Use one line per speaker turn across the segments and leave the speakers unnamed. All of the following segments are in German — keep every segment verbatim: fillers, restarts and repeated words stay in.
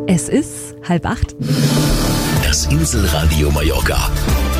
Es ist halb acht.
Das Inselradio Mallorca.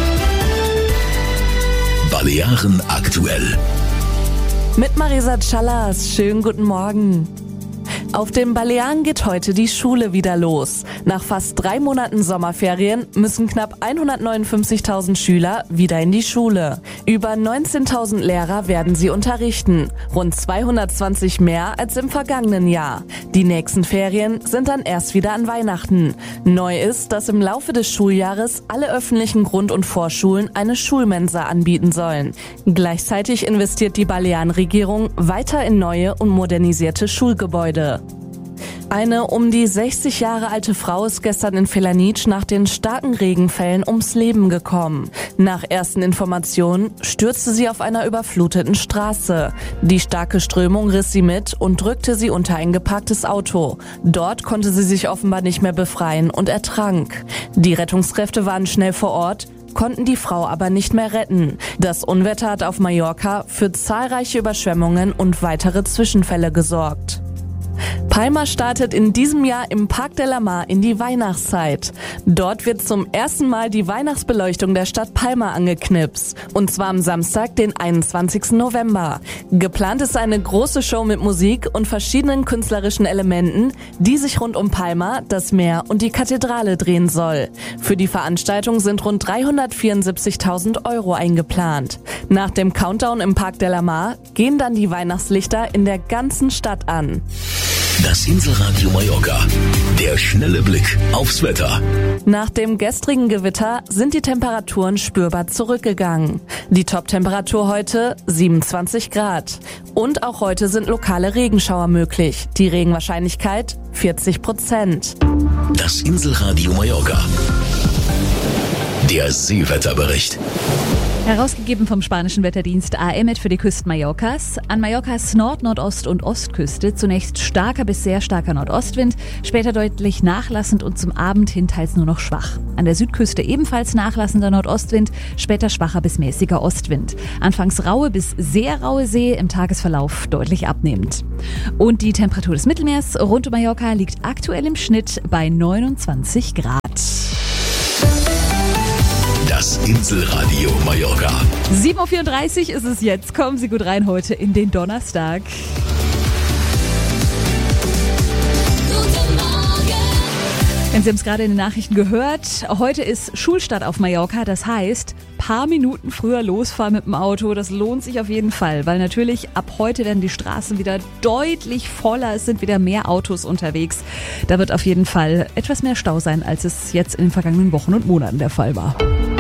Balearen aktuell.
Mit Marisa Callas. Schönen guten Morgen. Auf den Balearen geht heute die Schule wieder los. Nach fast drei Monaten Sommerferien müssen knapp hundertneunundfünfzigtausend Schüler wieder in die Schule. Über neunzehntausend Lehrer werden sie unterrichten. Rund zweihundertzwanzig mehr als im vergangenen Jahr. Die nächsten Ferien sind dann erst wieder an Weihnachten. Neu ist, dass im Laufe des Schuljahres alle öffentlichen Grund- und Vorschulen eine Schulmensa anbieten sollen. Gleichzeitig investiert die Balearenregierung weiter in neue und modernisierte Schulgebäude. Eine um die sechzig Jahre alte Frau ist gestern in Felanitsch nach den starken Regenfällen ums Leben gekommen. Nach ersten Informationen stürzte sie auf einer überfluteten Straße. Die starke Strömung riss sie mit und drückte sie unter ein geparktes Auto. Dort konnte sie sich offenbar nicht mehr befreien und ertrank. Die Rettungskräfte waren schnell vor Ort, konnten die Frau aber nicht mehr retten. Das Unwetter hat auf Mallorca für zahlreiche Überschwemmungen und weitere Zwischenfälle gesorgt. Palma startet in diesem Jahr im Parc de la Mar in die Weihnachtszeit. Dort wird zum ersten Mal die Weihnachtsbeleuchtung der Stadt Palma angeknipst. Und zwar am Samstag, den einundzwanzigsten November. Geplant ist eine große Show mit Musik und verschiedenen künstlerischen Elementen, die sich rund um Palma, das Meer und die Kathedrale drehen soll. Für die Veranstaltung sind rund dreihundertvierundsiebzigtausend Euro eingeplant. Nach dem Countdown im Parc de la Mar gehen dann die Weihnachtslichter in der ganzen Stadt an.
Das Inselradio Mallorca. Der schnelle Blick aufs Wetter.
Nach dem gestrigen Gewitter sind die Temperaturen spürbar zurückgegangen. Die Top-Temperatur heute siebenundzwanzig Grad. Und auch heute sind lokale Regenschauer möglich. Die Regenwahrscheinlichkeit vierzig Prozent.
Das Inselradio Mallorca. Der Seewetterbericht.
Herausgegeben vom spanischen Wetterdienst A M E T für die Küsten Mallorcas. An Mallorcas Nord-, Nordost- und Ostküste zunächst starker bis sehr starker Nordostwind, später deutlich nachlassend und zum Abend hin teils nur noch schwach. An der Südküste ebenfalls nachlassender Nordostwind, später schwacher bis mäßiger Ostwind. Anfangs raue bis sehr raue See, im Tagesverlauf deutlich abnehmend. Und die Temperatur des Mittelmeers rund um Mallorca liegt aktuell im Schnitt bei neunundzwanzig Grad.
Das Inselradio Mallorca.
sieben Uhr vierunddreißig ist es jetzt. Kommen Sie gut rein heute in den Donnerstag.
Guten Morgen.
Wenn Sie haben es gerade in den Nachrichten gehört, heute ist Schulstart auf Mallorca. Das heißt, paar Minuten früher losfahren mit dem Auto, das lohnt sich auf jeden Fall. Weil natürlich ab heute werden die Straßen wieder deutlich voller. Es sind wieder mehr Autos unterwegs. Da wird auf jeden Fall etwas mehr Stau sein, als es jetzt in den vergangenen Wochen und Monaten der Fall war.